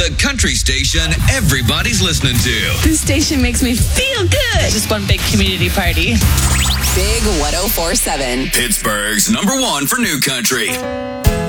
The country station everybody's listening to. This station makes me feel good. Just one big community party. Big 104.7. Pittsburgh's #1 for new country.